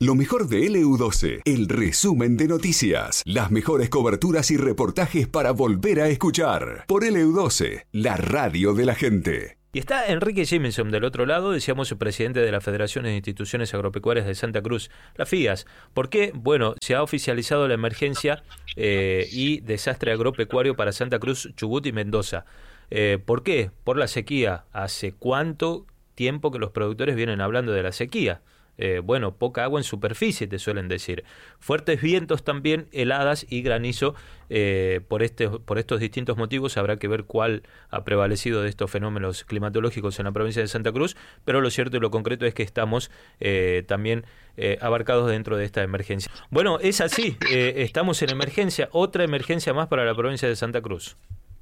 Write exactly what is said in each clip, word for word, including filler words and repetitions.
Lo mejor de L U doce, el resumen de noticias, las mejores coberturas y reportajes para volver a escuchar. Por L U doce, la radio de la gente. Y está Enrique Jiménez del otro lado, decíamos, el presidente de la Federación de Instituciones Agropecuarias de Santa Cruz, la FIAS. ¿Por qué? Bueno, se ha oficializado la emergencia eh, y desastre agropecuario para Santa Cruz, Chubut y Mendoza. Eh, ¿Por qué? Por la sequía. ¿Hace cuánto tiempo que los productores vienen hablando de la sequía? Eh, bueno, poca agua en superficie, te suelen decir. Fuertes vientos también, heladas y granizo. Eh, por, este, por estos distintos motivos habrá que ver cuál ha prevalecido de estos fenómenos climatológicos en la provincia de Santa Cruz, pero lo cierto y lo concreto es que estamos eh, también eh, abarcados dentro de esta emergencia. Bueno, es así, eh, estamos en emergencia, otra emergencia más para la provincia de Santa Cruz.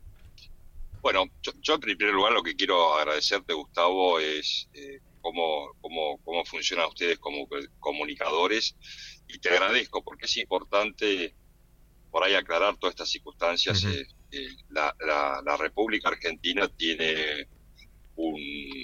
Bueno, yo, yo en primer lugar lo que quiero agradecerte, Gustavo, es... Eh, Cómo, cómo, cómo funcionan ustedes como comunicadores, y te agradezco porque es importante por ahí aclarar todas estas circunstancias. Uh-huh. eh, eh, la, la, la República Argentina tiene un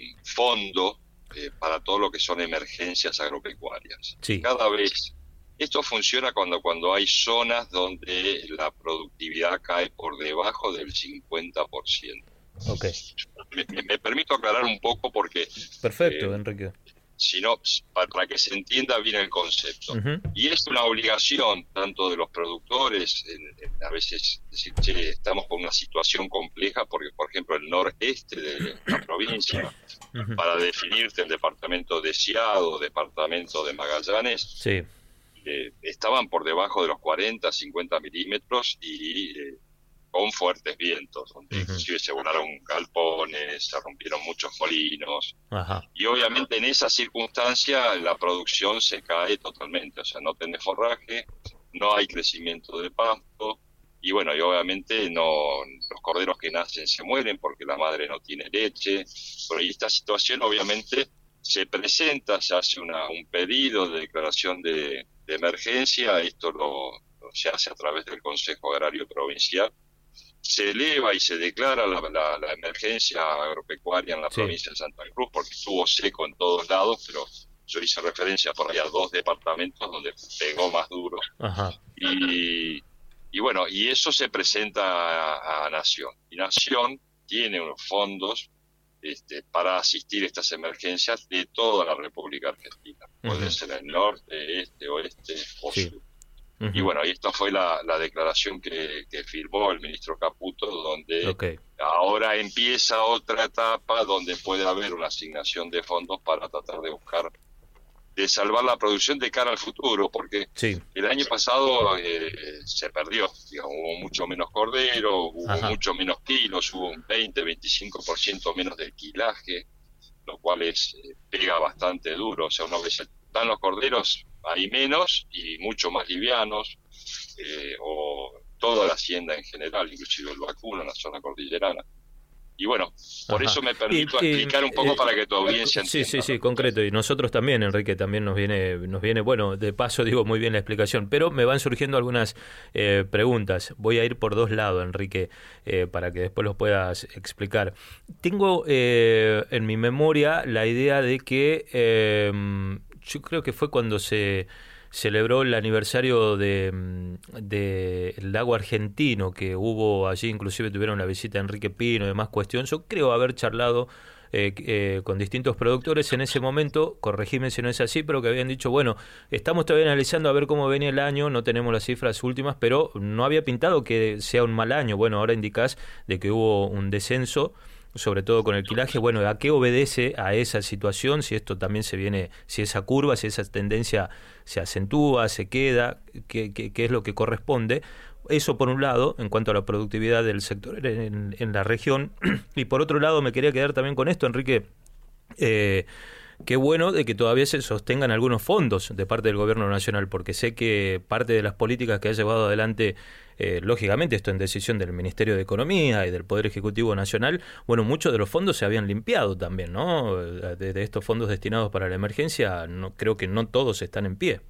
fondo eh, para todo lo que son emergencias agropecuarias. Sí. Cada vez esto funciona cuando, cuando hay zonas donde la productividad cae por debajo del cincuenta por ciento. Okay. Me, me, me permito aclarar un poco porque... Perfecto, eh, Enrique. Si no, para, para que se entienda bien el concepto. Uh-huh. Y es una obligación tanto de los productores, en, en, a veces decir, che, estamos con una situación compleja porque, por ejemplo, el noreste de la provincia, uh-huh, para definirte el departamento de Ciado, departamento de Magallanes, sí, eh, estaban por debajo de los cuarenta, cincuenta milímetros y... Eh, con fuertes vientos, donde uh-huh, inclusive se volaron galpones, se rompieron muchos molinos. Ajá. Y obviamente en esa circunstancia la producción se cae totalmente, o sea, no tenés forraje, no hay crecimiento de pasto, y bueno, y obviamente no, los corderos que nacen se mueren porque la madre no tiene leche. Pero y esta situación obviamente se presenta, se hace una, un pedido de declaración de, de emergencia, esto lo, lo se hace a través del Consejo Agrario Provincial. Se eleva y se declara la, la, la emergencia agropecuaria en la, sí, provincia de Santa Cruz, porque estuvo seco en todos lados, pero yo hice referencia por ahí a dos departamentos donde pegó más duro. Ajá. Y, y bueno, y eso se presenta a, a Nación. Y Nación tiene unos fondos este, para asistir a estas emergencias de toda la República Argentina. Uh-huh. Puede ser el norte, este, oeste o sí, sur. Uh-huh. Y bueno, y esta fue la, la declaración que, que firmó el ministro Caputo, donde okay, ahora empieza otra etapa donde puede haber una asignación de fondos para tratar de buscar, de salvar la producción de cara al futuro, porque sí, el año pasado eh, se perdió, digamos, hubo mucho menos cordero, hubo Ajá, mucho menos kilos, hubo un veinte, veinticinco por ciento menos de quilaje, lo cual es, eh, pega bastante duro. O sea, una vez están los corderos, hay menos y mucho más livianos, eh, o toda la hacienda en general, inclusive el vacuno en la zona cordillerana. Y bueno, por Ajá, eso me permito y, y, explicar un poco eh, para que tu audiencia sí, entienda. Sí, sí, concreto. Y nosotros también, Enrique, también nos viene, nos viene, bueno, de paso digo muy bien la explicación, pero me van surgiendo algunas eh, preguntas. Voy a ir por dos lados, Enrique, eh, para que después los puedas explicar. Tengo eh, en mi memoria la idea de que eh, yo creo que fue cuando se celebró el aniversario de, de el lago argentino, que hubo allí, inclusive tuvieron la visita de Enrique Pino y demás cuestión. Yo creo haber charlado eh, eh, con distintos productores en ese momento, corregime si no es así, pero que habían dicho, bueno, estamos todavía analizando a ver cómo venía el año, no tenemos las cifras últimas, pero no había pintado que sea un mal año. Bueno, ahora indicás de que hubo un descenso, sobre todo con el quilaje. Bueno, ¿a qué obedece a esa situación? Si esto también se viene, si esa curva, si esa tendencia se acentúa, se queda, ¿qué, qué, qué es lo que corresponde? Eso por un lado, en cuanto a la productividad del sector en, en la región. Y por otro lado, me quería quedar también con esto, Enrique. Eh, Qué bueno de que todavía se sostengan algunos fondos de parte del gobierno nacional, porque sé que parte de las políticas que ha llevado adelante, eh, lógicamente esto en decisión del Ministerio de Economía y del Poder Ejecutivo Nacional, bueno, muchos de los fondos se habían limpiado también, ¿no? De, de estos fondos destinados para la emergencia, no, creo que no todos están en pie.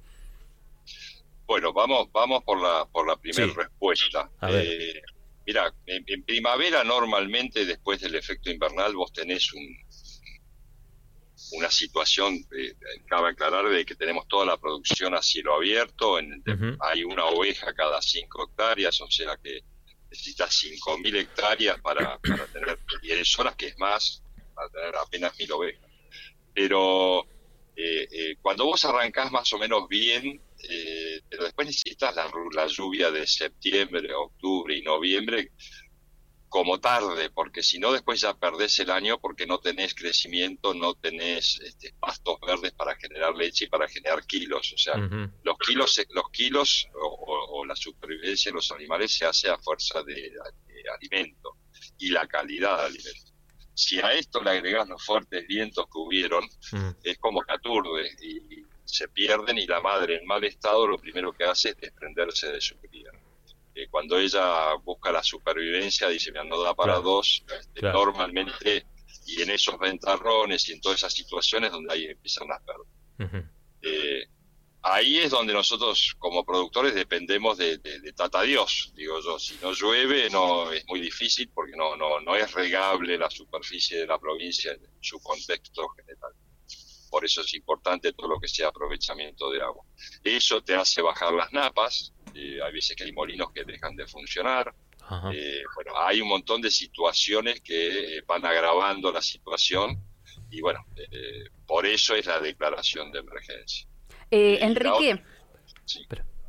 Bueno, vamos vamos por la por la primera sí, respuesta. A ver. Eh, mira, en, en primavera normalmente, después del efecto invernal, vos tenés un una situación, eh, cabe aclarar, de que tenemos toda la producción a cielo abierto, en, uh-huh. hay una oveja cada cinco hectáreas, o sea que necesitas cinco mil hectáreas para, para tener, y en zonas que es más, para tener apenas mil ovejas. Pero eh, eh, cuando vos arrancás más o menos bien, eh, pero después necesitas la, la lluvia de septiembre, octubre y noviembre, como tarde, porque si no después ya perdés el año porque no tenés crecimiento, no tenés este, pastos verdes para generar leche y para generar kilos. O sea, uh-huh. los kilos los kilos o, o, o la supervivencia de los animales se hace a fuerza de, de alimento y la calidad de alimento. Si a esto le agregás los fuertes vientos que hubieron, uh-huh. es como que aturde y, y se pierden, y la madre en mal estado lo primero que hace es desprenderse de su cría. Cuando ella busca la supervivencia, dice, mira, no da para claro, dos, este, claro. normalmente, y en esos ventarrones y en todas esas situaciones donde ahí empiezan las pérdidas. Uh-huh. Eh, ahí es donde nosotros como productores dependemos de, de, de Tata Dios, digo yo. Si no llueve, no es muy difícil porque no, no, no es regable la superficie de la provincia en su contexto general. Por eso es importante todo lo que sea aprovechamiento de agua. Eso te hace bajar las napas. Eh, hay veces que hay molinos que dejan de funcionar. Eh, bueno, hay un montón de situaciones que eh, van agravando la situación y bueno, eh, por eso es la declaración de emergencia. Eh, Enrique. Otra, sí,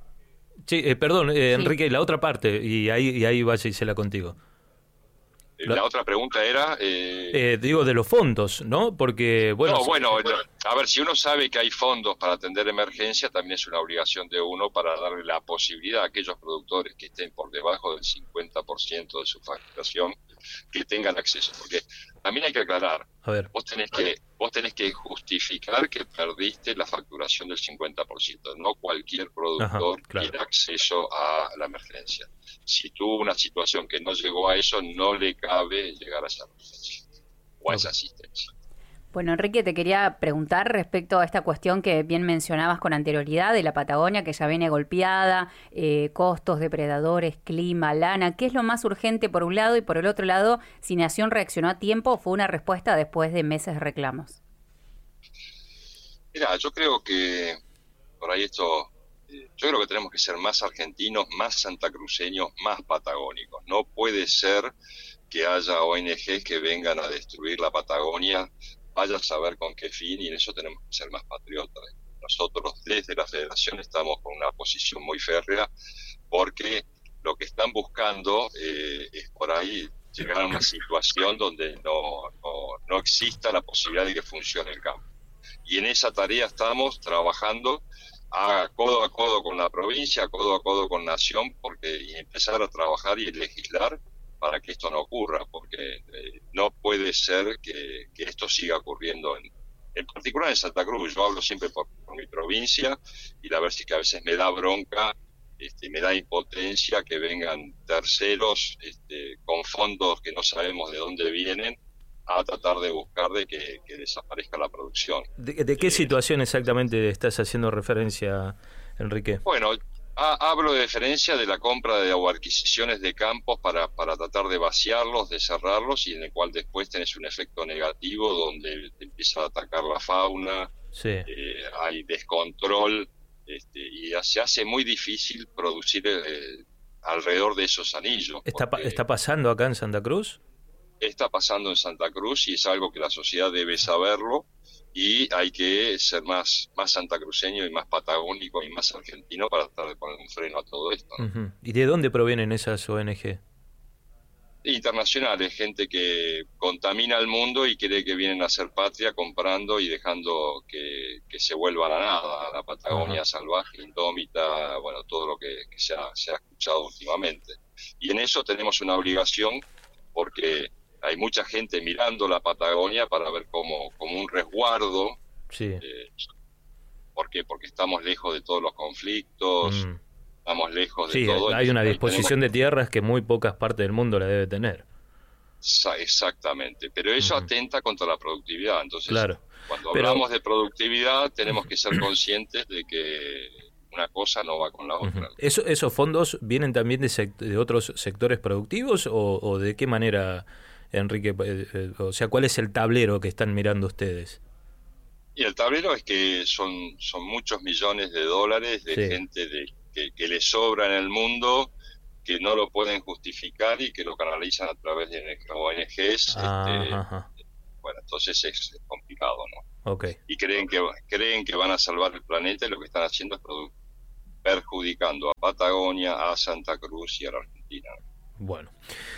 sí eh, perdón, eh, sí. Enrique, la otra parte, y ahí, y ahí vaya y se la contigo. La, la otra pregunta era... Eh, eh, digo, de los fondos, ¿no? Porque, bueno... No, bueno, a ver, si uno sabe que hay fondos para atender emergencia, también es una obligación de uno para darle la posibilidad a aquellos productores que estén por debajo del cincuenta por ciento de su facturación, que tengan acceso. Porque también hay que aclarar, a ver. vos tenés que vos tenés que justificar que perdiste la facturación del cincuenta por ciento. No cualquier productor Ajá, claro. tiene acceso a la emergencia. Si tuvo una situación que no llegó a eso, no le cabe llegar a esa emergencia o a esa asistencia. Bueno, Enrique, te quería preguntar respecto a esta cuestión que bien mencionabas con anterioridad de la Patagonia, que ya viene golpeada, eh, costos, depredadores, clima, lana. ¿Qué es lo más urgente por un lado? Y por el otro lado, si Nación reaccionó a tiempo o fue una respuesta después de meses de reclamos. Mira, yo creo que por ahí esto... Yo creo que tenemos que ser más argentinos, más santacruceños, más patagónicos. No puede ser que haya O N Ges que vengan a destruir la Patagonia, vaya a saber con qué fin, y en eso tenemos que ser más patriotas. Nosotros desde la Federación estamos con una posición muy férrea, porque lo que están buscando eh, es por ahí llegar a una situación donde no, no, no exista la posibilidad de que funcione el campo. Y en esa tarea estamos trabajando a codo a codo con la provincia, a codo a codo con Nación, porque y empezar a trabajar y legislar para que esto no ocurra, porque eh, no puede ser que, que esto siga ocurriendo, en, en particular en Santa Cruz. Yo hablo siempre por, por mi provincia, y la verdad es que a veces me da bronca, este, me da impotencia que vengan terceros este, con fondos que no sabemos de dónde vienen, a tratar de buscar de que, que desaparezca la producción. ¿De, de qué eh, situación exactamente estás haciendo referencia, Enrique? Bueno, ha, hablo de referencia de la compra de o adquisiciones de campos para, para tratar de vaciarlos, de cerrarlos, y en el cual después tenés un efecto negativo donde te empieza a atacar la fauna, sí. eh, hay descontrol, este, y se hace muy difícil producir eh, alrededor de esos anillos. ¿Está, ¿Está pasando acá en Santa Cruz? Está pasando en Santa Cruz y es algo que la sociedad debe saberlo, y hay que ser más, más santacruceño y más patagónico y más argentino para tratar de poner un freno a todo esto, ¿no? Uh-huh. ¿Y de dónde provienen esas O N Ge? Internacionales, gente que contamina el mundo y cree que vienen a hacer patria comprando y dejando que, que se vuelva a la nada, la Patagonia uh-huh. salvaje, indómita, bueno, todo lo que, que se, ha, se ha escuchado últimamente. Y en eso tenemos una obligación, porque hay mucha gente mirando la Patagonia para ver como, como un resguardo. Sí. Eh, ¿Por qué? Porque estamos lejos de todos los conflictos, mm. estamos lejos de sí, todo. Sí, hay una disposición tenemos... de tierras que muy pocas partes del mundo la debe tener. Exactamente, pero eso uh-huh. atenta contra la productividad. Entonces, claro. cuando pero... hablamos de productividad, tenemos que ser conscientes de que una cosa no va con la otra. Uh-huh. ¿Eso, ¿Esos fondos vienen también de, sect- de otros sectores productivos o, o de qué manera, Enrique? Eh, eh, o sea, ¿cuál es el tablero que están mirando ustedes? Y el tablero es que son, son muchos millones de dólares de Sí. gente de, que, que le sobra en el mundo, que no lo pueden justificar y que lo canalizan a través de O N Ges. Ah, Este, ajá. bueno, entonces es complicado, ¿no? Ok. Y creen que creen que van a salvar el planeta y lo que están haciendo es produ- perjudicando a Patagonia, a Santa Cruz y a la Argentina. Bueno.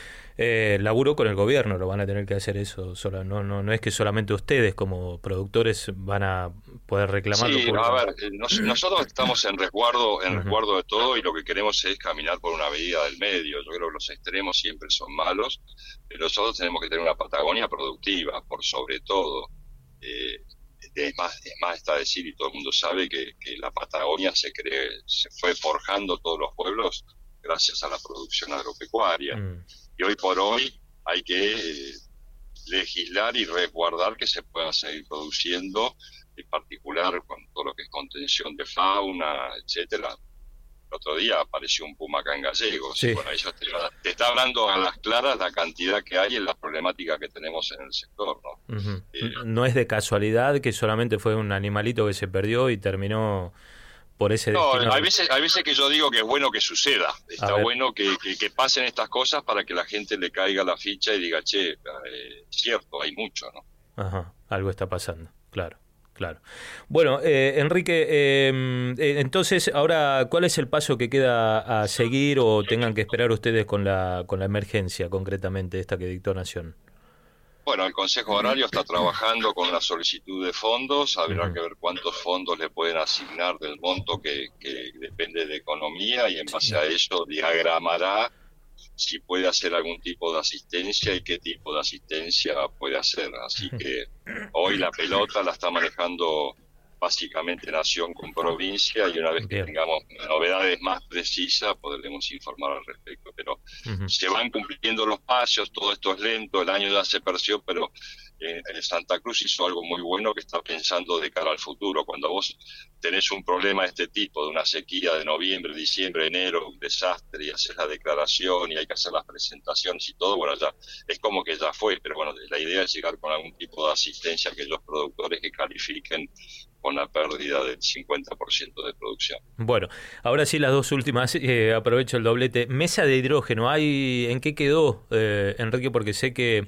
Eh, laburo con el gobierno, lo van a tener que hacer eso. Sola, no, no, no es que solamente ustedes como productores van a poder reclamarlo. Sí, por... a ver, eh, nos- nosotros estamos en resguardo, en Ujú. resguardo de todo y lo que queremos es caminar por una medida del medio. Yo creo que los extremos siempre son malos, pero nosotros tenemos que tener una Patagonia productiva, por sobre todo. Eh, es más, es más está decir, y todo el mundo sabe que, que la Patagonia se cree, se fue forjando todos los pueblos gracias a la producción agropecuaria. Mm. Y hoy por hoy hay que eh, legislar y resguardar que se pueda seguir produciendo, en particular con todo lo que es contención de fauna, etcétera. El otro día apareció un puma acá en Gallegos. Sí. Y bueno, eso te, te está hablando a las claras la cantidad que hay en la problemática que tenemos en el sector, ¿no? Ujú. Eh, No es de casualidad que solamente fue un animalito que se perdió y terminó por ese No, destino. hay veces, hay veces que yo digo que es bueno que suceda. Está ver. bueno que, que, que pasen estas cosas para que la gente le caiga la ficha y diga, che, eh, cierto, hay mucho, ¿no? Ajá, algo está pasando, claro, claro. Bueno, eh, Enrique, eh, eh, entonces, ahora, ¿cuál es el paso que queda a seguir o tengan que esperar ustedes con la, con la emergencia, concretamente, esta que dictó Nación? Bueno, el Consejo Agrario está trabajando con la solicitud de fondos, habrá Ujú. que ver cuántos fondos le pueden asignar del monto que, que depende de economía y en base a eso diagramará si puede hacer algún tipo de asistencia y qué tipo de asistencia puede hacer. Así que hoy la pelota la está manejando básicamente Nación con provincia y una vez que Bien. tengamos novedades más precisas podremos informar al respecto. Pero Ujú. se van cumpliendo los pasos, todo esto es lento, el año ya se perció, pero eh, Santa Cruz hizo algo muy bueno que está pensando de cara al futuro. Cuando vos tenés un problema de este tipo, de una sequía de noviembre, diciembre, enero, un desastre, y haces la declaración y hay que hacer las presentaciones y todo, bueno, ya es como que ya fue, pero bueno, la idea es llegar con algún tipo de asistencia a aquellos productores que califiquen con la pérdida del cincuenta por ciento de producción. Bueno, ahora sí las dos últimas, eh, aprovecho el doblete. Mesa de hidrógeno, ¿hay, ¿en qué quedó, eh, Enrique? Porque sé que,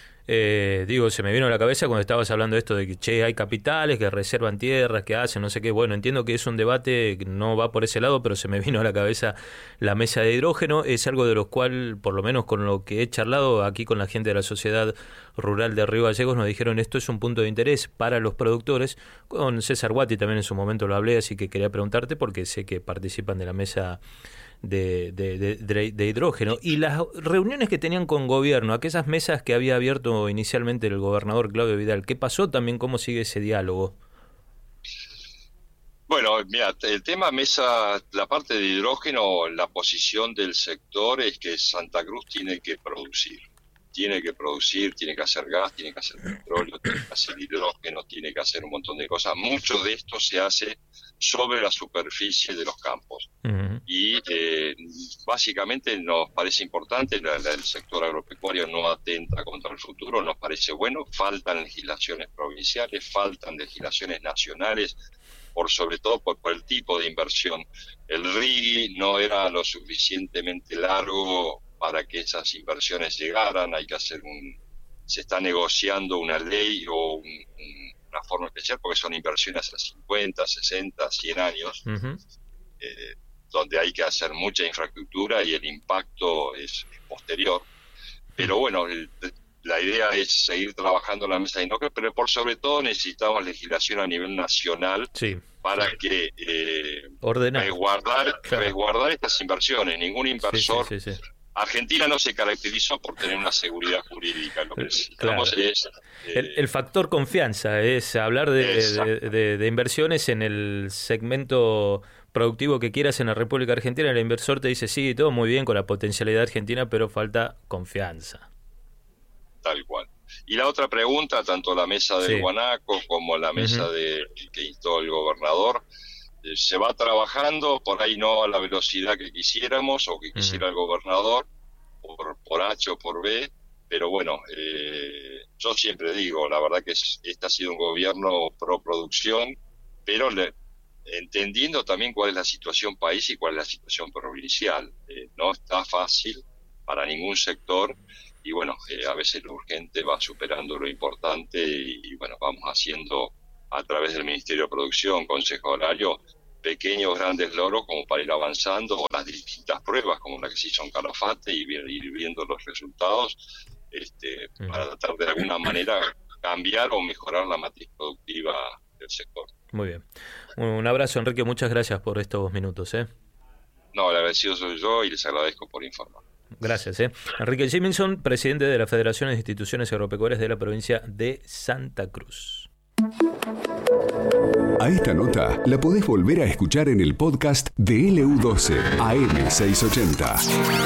eh, digo, se me vino a la cabeza cuando estabas hablando de esto de que, che, hay capitales que reservan tierras, que hacen, no sé qué. Bueno, entiendo que es un debate que no va por ese lado, pero se me vino a la cabeza la mesa de hidrógeno. Es algo de lo cual, por lo menos con lo que he charlado aquí con la gente de la Sociedad Rural de Río Gallegos, nos dijeron esto es un punto de interés para los productores. Con César Guati también en su momento lo hablé, así que quería preguntarte porque sé que participan de la mesa de, de, de, de, de hidrógeno. Y las reuniones que tenían con gobierno, aquellas mesas que había abierto inicialmente el gobernador Claudio Vidal, ¿qué pasó también? ¿Cómo sigue ese diálogo? Bueno, mira, el tema mesa, la parte de hidrógeno, la posición del sector es que Santa Cruz tiene que producir. Tiene que producir, tiene que hacer gas, tiene que hacer petróleo, tiene que hacer hidrógeno, tiene que hacer un montón de cosas. Mucho de esto se hace sobre la superficie de los campos. Uh-huh. Y eh, básicamente nos parece importante, la, la, el sector agropecuario no atenta contra el futuro, nos parece bueno, faltan legislaciones provinciales, faltan legislaciones nacionales, por sobre todo por, por el tipo de inversión. El R I G I no era lo suficientemente largo para que esas inversiones llegaran, hay que hacer un, se está negociando una ley o un, un, una forma especial porque son inversiones a cincuenta, sesenta, cien años, uh-huh. eh, donde hay que hacer mucha infraestructura y el impacto es, es posterior. Pero bueno, el, la idea es seguir trabajando en la mesa de hidrógeno, pero por sobre todo necesitamos legislación a nivel nacional sí. para que eh, ordenar, resguardar, claro. resguardar estas inversiones. Ningún inversor... Sí, sí, sí, sí. Argentina no se caracterizó por tener una seguridad jurídica. Lo que necesitamos claro. es... Eh, el, el factor confianza, es hablar de, de, de, de inversiones en el segmento productivo que quieras en la República Argentina. El inversor te dice, sí, todo muy bien con la potencialidad argentina, pero falta confianza. Tal cual. Y la otra pregunta, tanto la mesa del sí. Guanaco como la mesa uh-huh. de que instó el gobernador, eh, se va trabajando, por ahí no a la velocidad que quisiéramos o que quisiera uh-huh. el gobernador, por, por H o por B, pero bueno, eh, yo siempre digo, la verdad que es, este ha sido un gobierno pro producción, pero le, entendiendo también cuál es la situación país y cuál es la situación provincial. Eh, no está fácil para ningún sector y bueno, eh, a veces lo urgente va superando lo importante y, y bueno, vamos haciendo a través del Ministerio de Producción, Consejo Horario, pequeños grandes logros como para ir avanzando, o las distintas pruebas como la que se hizo en Calafate y ir viendo los resultados, este, uh-huh. para tratar de alguna manera cambiar o mejorar la matriz productiva del sector. Muy bien. Un abrazo, Enrique, muchas gracias por estos minutos. ¿eh? No, el agradecido soy yo y les agradezco por informar. Gracias. ¿eh? Enrique Jimison, presidente de la Federación de Instituciones Agropecuarias de la provincia de Santa Cruz. A esta nota la podés volver a escuchar en el podcast de L U doce A M seiscientos ochenta.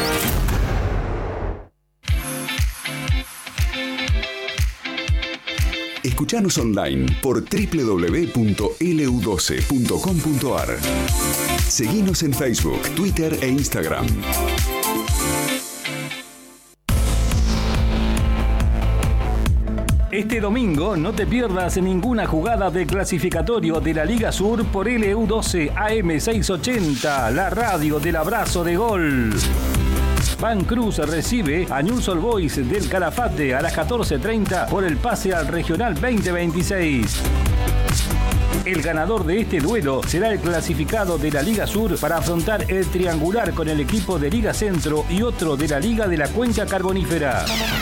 Escuchanos online por doble u doble u doble u punto l u doce punto com punto a r. Seguinos en Facebook, Twitter e Instagram. Este domingo no te pierdas ninguna jugada de clasificatorio de la Liga Sur por L U doce A M seiscientos ochenta, la radio del abrazo de gol. Vancruz recibe a Newell's Old Boys del Calafate a las catorce treinta por el pase al Regional veinte veintiséis. El ganador de este duelo será el clasificado de la Liga Sur para afrontar el triangular con el equipo de Liga Centro y otro de la Liga de la Cuenca Carbonífera.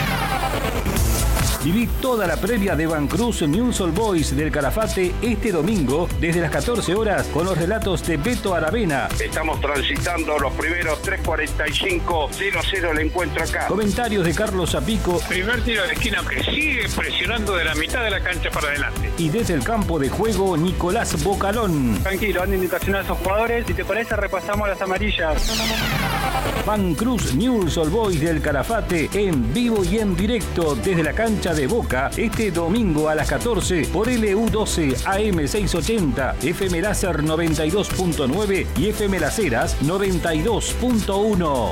Viví toda la previa de Vancruz Newell's Old Boys del Calafate este domingo desde las catorce horas con los relatos de Beto Aravena. Estamos transitando los primeros tres cuarenta y cinco, cero cero el encuentro acá. Comentarios de Carlos Zapico. Primer tiro de esquina que sigue presionando de la mitad de la cancha para adelante. Y desde el campo de juego, Nicolás Bocalón. Tranquilo, dando indicación a esos jugadores. Si te parece, repasamos las amarillas. Vancruz Newell's Old Boys del Calafate en vivo y en directo desde la cancha de Boca este domingo a las catorce por L U doce A M seiscientos ochenta, F M Láser noventa y dos punto nueve y F M Las Heras noventa y dos punto uno.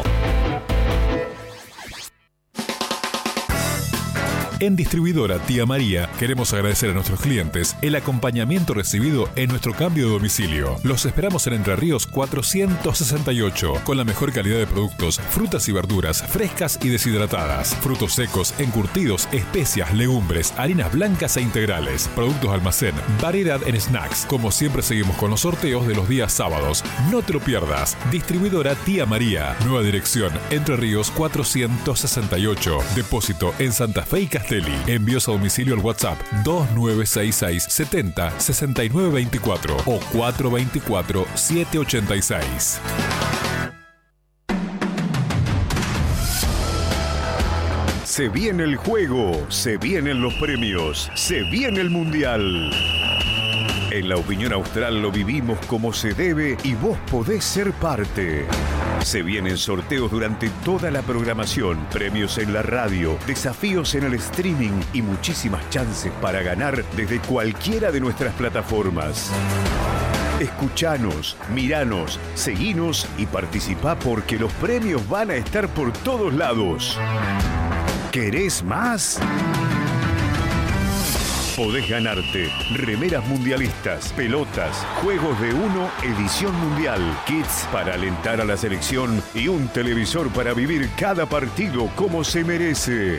En Distribuidora Tía María queremos agradecer a nuestros clientes el acompañamiento recibido en nuestro cambio de domicilio. Los esperamos en Entre Ríos cuatrocientos sesenta y ocho, con la mejor calidad de productos, frutas y verduras frescas y deshidratadas, frutos secos, encurtidos, especias, legumbres, harinas blancas e integrales, productos almacén, variedad en snacks. Como siempre seguimos con los sorteos de los días sábados. No te lo pierdas. Distribuidora Tía María. Nueva dirección, Entre Ríos cuatrocientos sesenta y ocho. Depósito en Santa Fe y Castelli. Envíos a domicilio al WhatsApp dos nueve seis seis setenta sesenta y nueve veinticuatro o cuatro veinticuatro siete ochenta y seis. Se viene el juego, se vienen los premios, se viene el Mundial. En La Opinión Austral lo vivimos como se debe y vos podés ser parte. Se vienen sorteos durante toda la programación, premios en la radio, desafíos en el streaming y muchísimas chances para ganar desde cualquiera de nuestras plataformas. Escuchanos, miranos, seguinos y participá porque los premios van a estar por todos lados. ¿Querés más? Podés ganarte remeras mundialistas, pelotas, juegos de uno, edición mundial, kits para alentar a la selección y un televisor para vivir cada partido como se merece.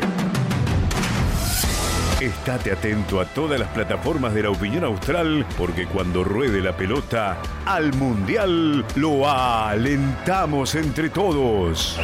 Estate atento a todas las plataformas de La Opinión Austral porque cuando ruede la pelota, al Mundial lo alentamos entre todos.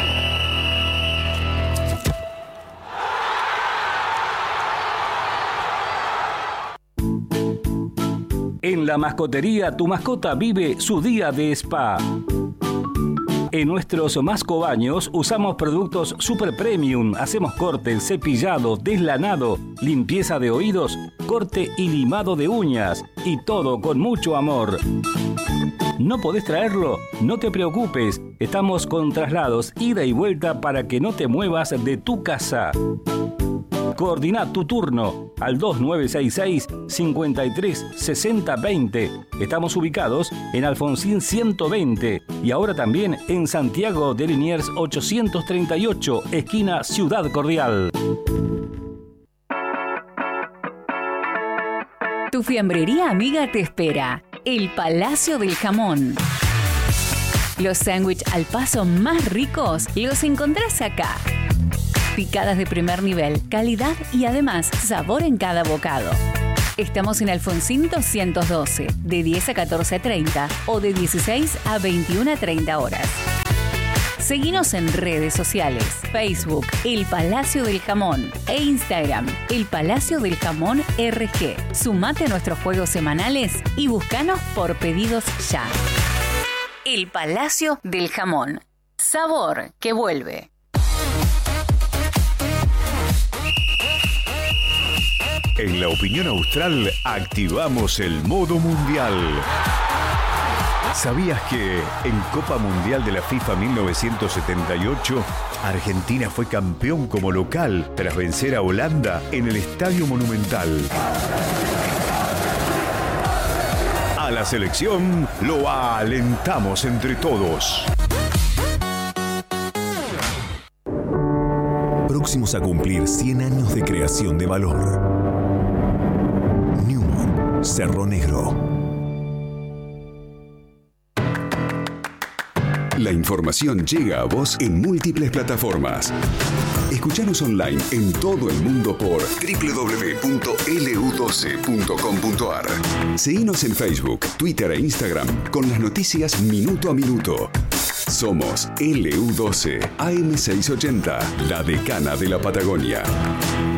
En la mascotería, tu mascota vive su día de spa. En nuestros mascobaños usamos productos super premium. Hacemos corte, cepillado, deslanado, limpieza de oídos, corte y limado de uñas. Y todo con mucho amor. ¿No podés traerlo? No te preocupes. Estamos con traslados, ida y vuelta para que no te muevas de tu casa. Coordina tu turno. al dos nueve seis seis, cinco tres seis cero dos cero. Estamos ubicados en Alfonsín ciento veinte y ahora también en Santiago de Liniers ochocientos treinta y ocho, esquina Ciudad Cordial. Tu fiambrería amiga te espera. El Palacio del Jamón. Los sándwiches al paso más ricos los encontrás acá. Picadas de primer nivel, calidad y además sabor en cada bocado. Estamos en Alfonsín doscientos doce, de diez a catorce treinta o de dieciséis a veintiuna treinta horas. Seguinos en redes sociales, Facebook, El Palacio del Jamón e Instagram, El Palacio del Jamón R G. Sumate a nuestros juegos semanales y búscanos por pedidos ya. El Palacio del Jamón. Sabor que vuelve. En la opinión austral activamos el modo mundial. ¿Sabías que en Copa Mundial de la FIFA mil novecientos setenta y ocho, Argentina fue campeón como local tras vencer a Holanda en el Estadio Monumental? A la selección lo alentamos entre todos. Próximos a cumplir cien años de creación de valor. Newman, Cerro Negro. La información llega a vos en múltiples plataformas. Escuchanos online en todo el mundo por doble u doble u doble u punto ele u doce punto com punto a r. Seguinos en Facebook, Twitter e Instagram con las noticias minuto a minuto. Somos L U doce A M seiscientos ochenta, la decana de la Patagonia.